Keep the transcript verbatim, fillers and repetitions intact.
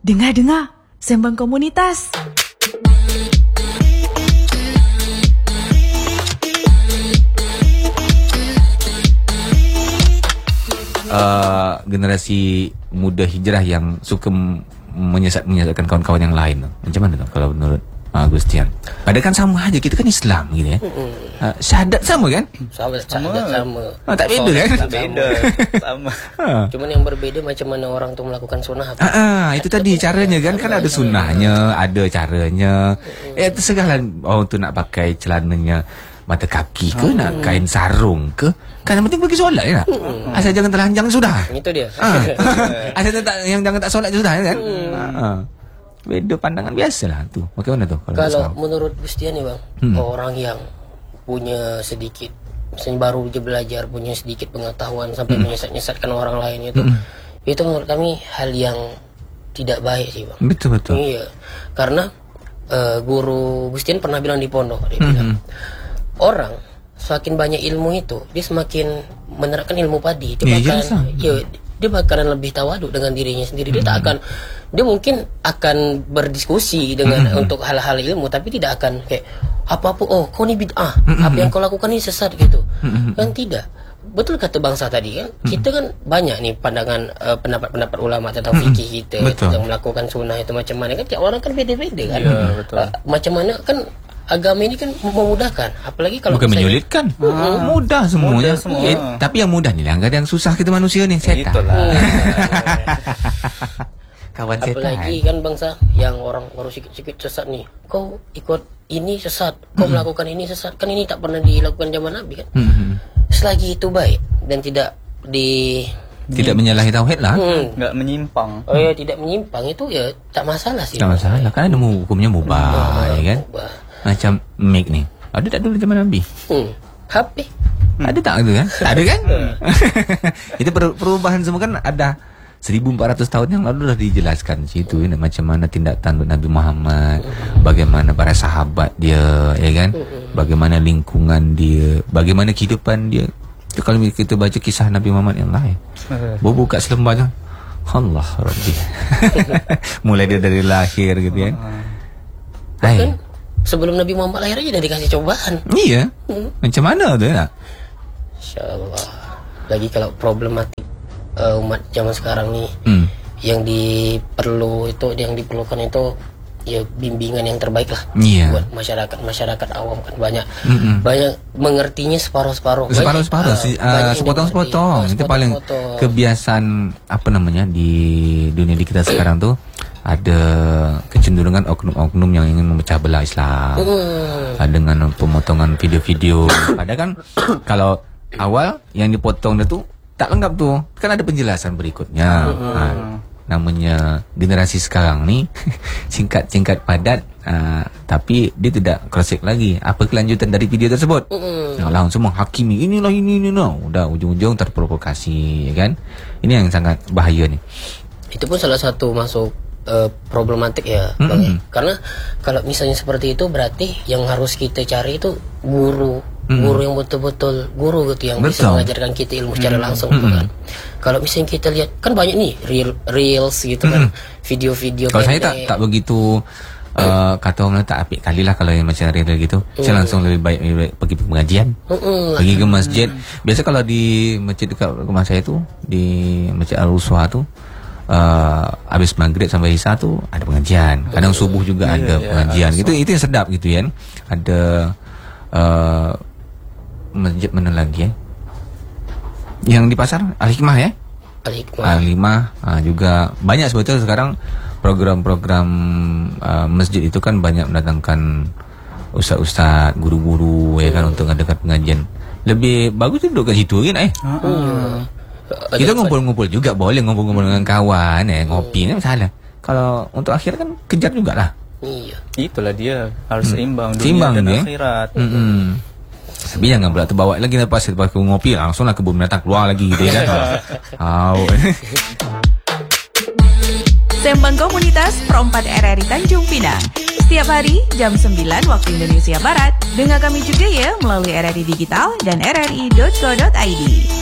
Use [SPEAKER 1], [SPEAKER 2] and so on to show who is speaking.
[SPEAKER 1] Dengar-dengar, sembang komunitas.
[SPEAKER 2] Uh, generasi muda hijrah yang suka menyesat-menyesatkan kawan-kawan yang lain, macam mana tu kalau menurut uh, Agustian? Padahal kan sama aja, kita kan Islam gitu ya. Uh, syahadat sama kan?
[SPEAKER 3] Sama, syahadat sama.
[SPEAKER 2] Oh, tak beda kan?
[SPEAKER 4] Tak beda. Sama.
[SPEAKER 3] Cuman yang berbeda macam mana orang tu melakukan sunnah.
[SPEAKER 2] Ah, ah, itu tadi caranya kan, kan ada sunnahnya, ada caranya. Eh terserahlah orang tu nak pakai celananya mata kaki ke, hmm. nak kain sarung ke, kan yang penting pergi solat je lah. Hmm. Asal jangan telanjang sudah.
[SPEAKER 3] Itu dia.
[SPEAKER 2] Ah. Asal tak, yang jangan tak solat sudah kan. Hmm. Ah. Beda pandangan biasalah tu. Bagaimana tu kalau,
[SPEAKER 3] kalau menurut Gustian ni bang, hmm. orang yang punya sedikit, misalnya baru je belajar, punya sedikit pengetahuan sampai hmm. menyesat-nyesatkan orang lain itu, hmm. itu menurut kami hal yang tidak baik sih bang.
[SPEAKER 2] Betul betul.
[SPEAKER 3] Iya, karena uh, guru Gustian pernah bilang di pondok, dia bilang, hmm. orang semakin banyak ilmu itu, dia semakin menerapkan ilmu padi. Dia
[SPEAKER 2] ya,
[SPEAKER 3] bakalan, ya, dia bakalan lebih tawaduk dengan dirinya sendiri. Dia hmm. tak akan, dia mungkin akan berdiskusi dengan hmm. untuk hal-hal ilmu, tapi tidak akan kayak apa-apa. Oh, kau ni bid'ah, hmm. apa yang kau lakukan ni sesat gitu. Hmm. Kan tidak. Betul kata bangsa tadi kan, hmm. kita kan banyak nih pandangan uh, pendapat-pendapat ulama tentang hmm. fikih kita, yang melakukan sunnah itu macam mana kan. Tiap orang kan beda-beda kan.
[SPEAKER 4] Ya, betul.
[SPEAKER 3] Uh, macam mana kan. Agama ini kan memudahkan, apalagi kalau
[SPEAKER 2] bukan menyulitkan, ah, mudah semuanya.
[SPEAKER 4] Mudah semua.
[SPEAKER 2] eh, tapi yang mudah ni lah, enggak ada yang susah kita manusia ni. Setan.
[SPEAKER 4] Itulah.
[SPEAKER 2] Kawan setan.
[SPEAKER 3] Apalagi kan bangsa yang orang baru sikit-sikit sesat nih. Kau ikut ini sesat, kau hmm. melakukan ini sesat. Kan ini tak pernah dilakukan zaman Nabi kan. Hmm. Selagi itu baik dan tidak di
[SPEAKER 2] tidak menyalahi tauhid lah.
[SPEAKER 3] Hmm.
[SPEAKER 4] Enggak menyimpang.
[SPEAKER 3] Oh ya, tidak menyimpang itu ya tak masalah sih.
[SPEAKER 2] Tak masalah, kan ada hukumnya mubah, ya kan? Mubah. Macam mic ni, ada tak dulu zaman Nabi?
[SPEAKER 3] Hmm. H P
[SPEAKER 2] hmm. Ada tak itu kan? Tak ada kan? Itu perubahan semua kan ada seribu empat ratus tahun yang lalu dah dijelaskan situ, ya, macam mana tindak tanduk Nabi Muhammad, bagaimana para sahabat dia, ya kan? Bagaimana lingkungan dia, bagaimana kehidupan dia. Itu kalau kita baca kisah Nabi Muhammad yang lain, baru buka selembanya, Allah Rabbi. Mulai dia dari lahir gitu kan.
[SPEAKER 3] Hai. Sebelum Nabi Muhammad lahir aja dah dikasih cobaan.
[SPEAKER 2] Iya. Hmm. Macam mana tu ya?
[SPEAKER 3] InsyaAllah. Lagi kalau problematik uh, umat zaman sekarang ni, hmm. yang diperlu itu, yang diperlukan itu ya bimbingan yang terbaik lah.
[SPEAKER 2] Iya.
[SPEAKER 3] Buat masyarakat masyarakat awam kan banyak
[SPEAKER 2] mm-hmm.
[SPEAKER 3] banyak mengertinya separuh-separuh.
[SPEAKER 2] Separuh-separuh, uh, uh, sepotong-sepotong. Itu paling kebiasaan apa namanya di dunia di kita sekarang tuh. Ada kecenderungan oknum-oknum yang ingin memecah belah Islam hmm. dengan pemotongan video-video. Padahal kan kalau awal yang dipotong itu tak lengkap tuh, kan ada penjelasan berikutnya. hmm. Nah, namanya generasi sekarang ni singkat-singkat padat, uh, tapi dia tidak cross-check lagi apa kelanjutan dari video tersebut. hmm. Nah, langsung menghakimi inilah ini ini no. Udah ujung-ujung terprovokasi, ya kan? Ini yang sangat bahaya nih.
[SPEAKER 3] Itu pun salah satu masuk Uh, problematik ya,
[SPEAKER 2] mm-hmm.
[SPEAKER 3] Bang. Karena kalau misalnya seperti itu berarti yang harus kita cari itu guru, mm-hmm. guru yang betul-betul guru gitu yang Betul. bisa mengajarkan kita ilmu secara langsung, mm-hmm. kan. Kalau misalnya kita lihat kan banyak nih real reels gitu kan, mm-hmm. video-video.
[SPEAKER 2] Kalau saya tak tak begitu uh, kata orang tak apik kali lah kalau yang macam real gitu. Mm-hmm. Saya langsung lebih baik, lebih baik pergi pengajian, mm-hmm. pergi ke masjid. Mm-hmm. Biasa kalau di masjid dekat rumah saya tu, di Masjid Al-Ruswa tu, Uh, habis maghrib sampai isya tu ada pengajian. Kadang subuh juga yeah, ada yeah, pengajian. Itu itu yang sedap gitu kan. Ada uh, masjid mana lagi ya? Yang di pasar Al-Hikmah ya?
[SPEAKER 3] Al-Hikmah.
[SPEAKER 2] Al-Hikmah uh, juga banyak sebetulnya sekarang program-program uh, masjid itu kan banyak mendatangkan ustaz-ustaz, guru-guru, ya kan, untuk mengadakan pengajian. Lebih bagus duduk kat situ kan eh. Hmm. Kita ngumpul-ngumpul juga boleh, ngumpul-ngumpul dengan kawan, eh, ngopi ni masalah. Kalau untuk akhirat kan kejar jugalah.
[SPEAKER 3] Iya.
[SPEAKER 4] Itulah dia, harus seimbang dunia
[SPEAKER 2] seimbang
[SPEAKER 4] dan
[SPEAKER 2] dia.
[SPEAKER 4] akhirat.
[SPEAKER 2] Mm-hmm. Tapi jangan pula terbawa lagi lepas lepas ngopi langsunglah kebun binatang keluar lagi gitu ya kan. Au.
[SPEAKER 1] Sembang Komunitas Perempat R R I Tanjung Pinang. Setiap hari jam sembilan waktu Indonesia Barat. Dengar kami juga ya melalui R R I Digital dan r r i dot co dot i d.